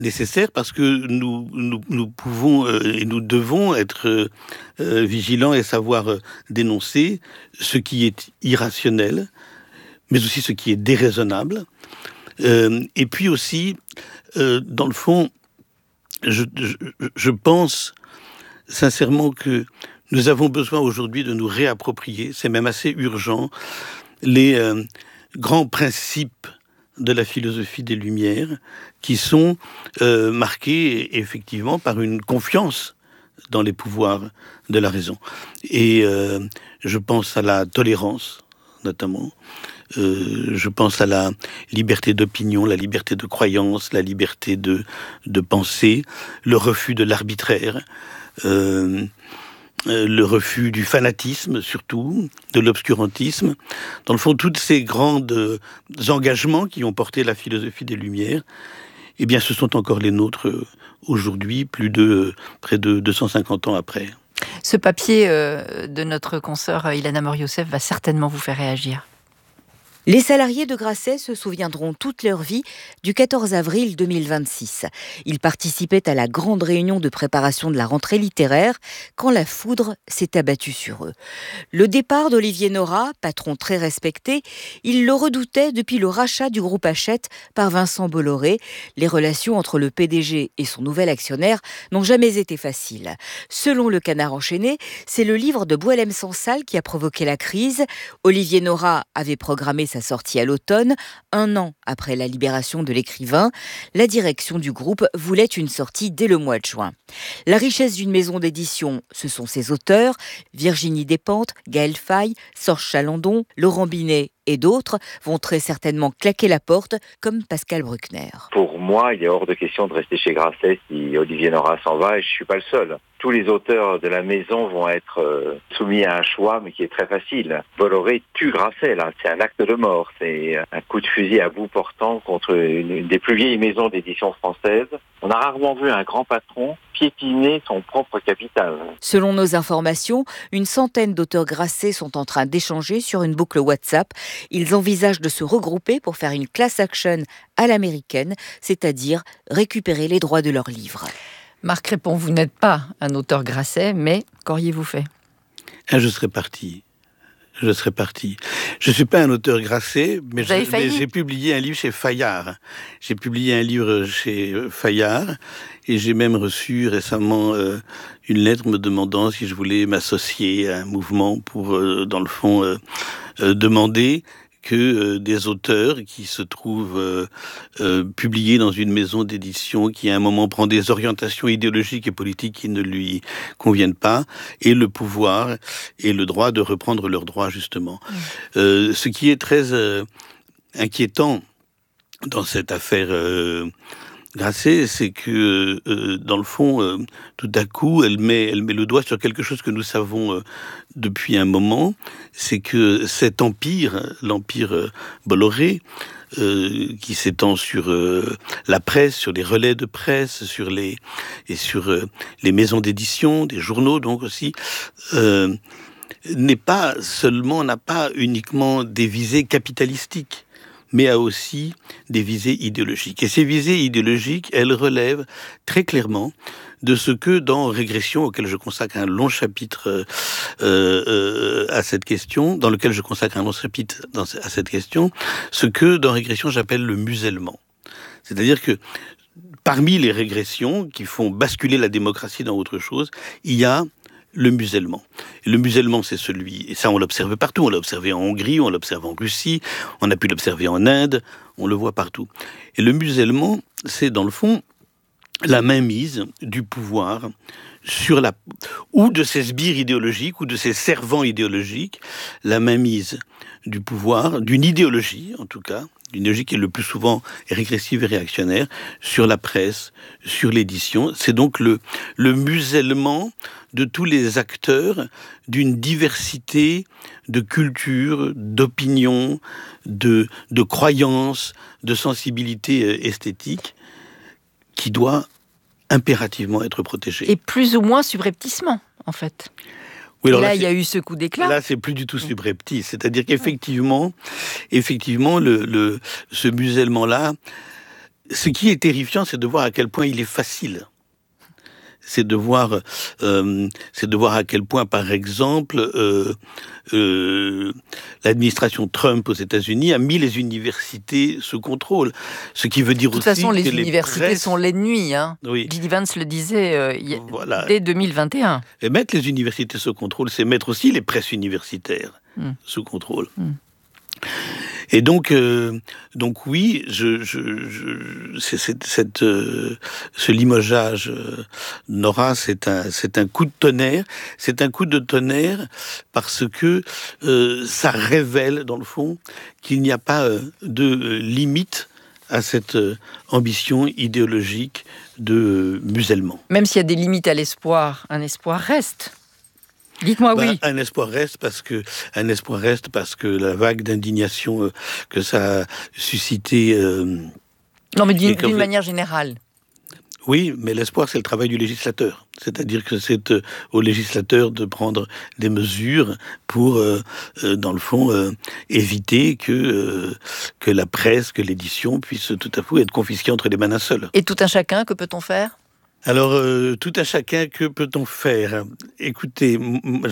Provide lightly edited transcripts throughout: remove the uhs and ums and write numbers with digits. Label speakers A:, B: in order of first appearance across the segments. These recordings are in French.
A: nécessaire parce que nous pouvons et nous devons être vigilants et savoir dénoncer ce qui est irrationnel, mais aussi ce qui est déraisonnable. Et puis aussi, dans le fond, je pense sincèrement que nous avons besoin aujourd'hui de nous réapproprier, c'est même assez urgent, les grands principes de la philosophie des Lumières qui sont marqués effectivement par une confiance dans les pouvoirs de la raison. Et je pense à la tolérance, notamment. Je pense à la liberté d'opinion, la liberté de croyance, la liberté de penser, le refus de l'arbitraire, le refus du fanatisme surtout, de l'obscurantisme. Dans le fond, tous ces grands engagements qui ont porté la philosophie des Lumières, eh bien, ce sont encore les nôtres aujourd'hui, près de 250 ans après.
B: Ce papier de notre consoeur Ilana Mor-Youssef va certainement vous faire réagir.
C: Les salariés de Grasset se souviendront toute leur vie du 14 avril 2026. Ils participaient à la grande réunion de préparation de la rentrée littéraire quand la foudre s'est abattue sur eux. Le départ d'Olivier Nora, patron très respecté, il le redoutait depuis le rachat du groupe Hachette par Vincent Bolloré. Les relations entre le PDG et son nouvel actionnaire n'ont jamais été faciles. Selon le Canard enchaîné, c'est le livre de Boualem Sansal qui a provoqué la crise. Olivier Nora avait programmé sa sortie à l'automne, 1 an après la libération de l'écrivain. La direction du groupe voulait une sortie dès le mois de juin. La richesse d'une maison d'édition, ce sont ses auteurs, Virginie Despentes, Gaël Faye, Sorge Chalandon, Laurent Binet et d'autres vont très certainement claquer la porte, comme Pascal Bruckner.
D: Pour moi, il est hors de question de rester chez Grasset si Olivier Nora s'en va, et je ne suis pas le seul. Tous les auteurs de la maison vont être soumis à un choix, mais qui est très facile. Bolloré tue Grasset, là. C'est un acte de mort. C'est un coup de fusil à bout portant contre une des plus vieilles maisons d'édition françaises. On a rarement vu un grand patron piétiner son propre capital.
C: Selon nos informations, une centaine d'auteurs Grasset sont en train d'échanger sur une boucle WhatsApp. Ils envisagent de se regrouper pour faire une class action à l'américaine, c'est-à-dire récupérer les droits de leurs livres.
B: Marc Crépon, vous n'êtes pas un auteur Grasset, mais qu'auriez-vous fait ?
A: Je serais parti. Je ne suis pas un auteur Grasset, mais j'ai publié un livre chez Fayard. Et j'ai même reçu récemment une lettre me demandant si je voulais m'associer à un mouvement pour, dans le fond, demander que des auteurs qui se trouvent publiés dans une maison d'édition qui à un moment prend des orientations idéologiques et politiques qui ne lui conviennent pas, aient le pouvoir et le droit de reprendre leurs droits justement. Ce qui est très inquiétant dans cette affaire Grasset, c'est que dans le fond, tout à coup, elle met le doigt sur quelque chose que nous savons depuis un moment, c'est que cet empire, l'empire Bolloré, qui s'étend sur la presse, sur les relais de presse, sur les maisons d'édition, des journaux donc aussi, n'a pas uniquement des visées capitalistiques, mais a aussi des visées idéologiques. Et ces visées idéologiques, elles relèvent très clairement de ce que dans Régression, auquel je consacre un long chapitre à cette question, ce que dans Régression j'appelle le musellement. C'est-à-dire que parmi les régressions qui font basculer la démocratie dans autre chose, il y a le musellement. Et le musellement, c'est celui, et ça on l'observe partout, on l'a observé en Hongrie, on l'observe en Russie, on a pu l'observer en Inde, on le voit partout. Et le musellement, c'est dans le fond la mainmise du pouvoir sur ou de ses sbires idéologiques, ou de ses servants idéologiques, la mainmise du pouvoir, d'une idéologie en tout cas, d'une idéologie qui est le plus souvent régressive et réactionnaire, sur la presse, sur l'édition. C'est donc le musellement de tous les acteurs d'une diversité de cultures, d'opinions, de croyances, de sensibilités esthétiques, qui doit impérativement être protégée.
B: Et plus ou moins subrepticement, en fait. Oui, là, il y a eu ce coup d'éclat.
A: Là, c'est plus du tout subreptice. C'est-à-dire qu'effectivement, ce musellement-là, Ce qui est terrifiant, c'est de voir à quel point il est facile. C'est de voir à quel point, par exemple, l'administration Trump aux États-Unis a mis les universités sous contrôle. Ce qui veut dire aussi que
B: de toute façon, les universités sont l'ennemi.
A: Oui.
B: J.D. Vance le disait dès 2021.
A: Et mettre les universités sous contrôle, c'est mettre aussi les presses universitaires sous contrôle. Et donc oui, ce limogeage Nora, c'est un coup de tonnerre. C'est un coup de tonnerre parce que ça révèle, dans le fond, qu'il n'y a pas de limite à cette ambition idéologique de musellement.
B: Même s'il y a des limites à l'espoir, un espoir reste. Dites-moi oui.
A: Un espoir reste parce que la vague d'indignation que ça a suscité.
B: Non, mais d'une manière générale.
A: Oui, mais l'espoir, c'est le travail du législateur. C'est-à-dire que c'est au législateur de prendre des mesures pour, dans le fond, éviter que la presse, que l'édition puisse tout à coup être confisquée entre les mains d'un seul.
B: Et tout un chacun, que peut-on faire ?
A: Alors, tout un chacun, que peut-on faire ? Écoutez, en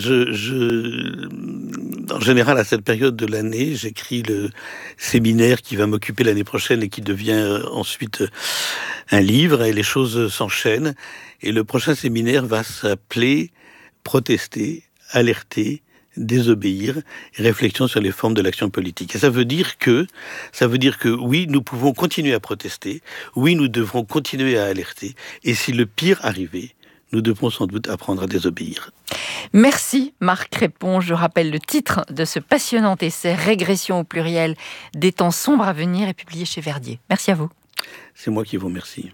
A: général, à cette période de l'année, j'écris le séminaire qui va m'occuper l'année prochaine et qui devient ensuite un livre, et les choses s'enchaînent. Et le prochain séminaire va s'appeler « Protester, alerter, désobéir, réflexion sur les formes de l'action politique ». Et ça veut dire que oui, nous pouvons continuer à protester, oui, nous devrons continuer à alerter, et si le pire arrivait, nous devrons sans doute apprendre à désobéir.
B: Merci Marc Crépon. Je rappelle le titre de ce passionnant essai, Régression au pluriel, des temps sombres à venir, est publié chez Verdier. Merci à vous.
A: C'est moi qui vous remercie.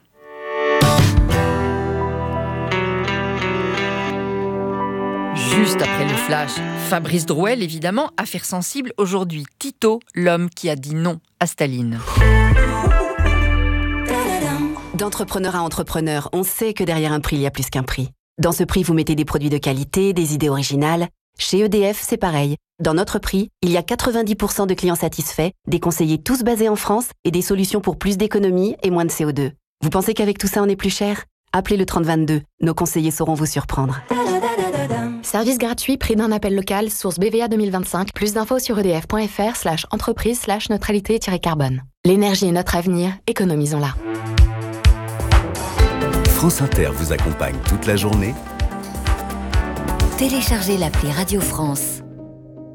B: Juste après le flash, Fabrice Drouel, évidemment, affaire sensible aujourd'hui. Tito, l'homme qui a dit non à Staline.
E: D'entrepreneur à entrepreneur, on sait que derrière un prix, il y a plus qu'un prix. Dans ce prix, vous mettez des produits de qualité, des idées originales. Chez EDF, c'est pareil. Dans notre prix, il y a 90% de clients satisfaits, des conseillers tous basés en France et des solutions pour plus d'économie et moins de CO2. Vous pensez qu'avec tout ça, on est plus cher ? Appelez le 3022. Nos conseillers sauront vous surprendre.
F: Service gratuit, prix d'un appel local, source BVA 2025. Plus d'infos sur edf.fr/entreprise/neutralité-carbone. L'énergie est notre avenir, économisons-la.
G: France Inter vous accompagne toute la journée.
C: Téléchargez l'appli Radio France.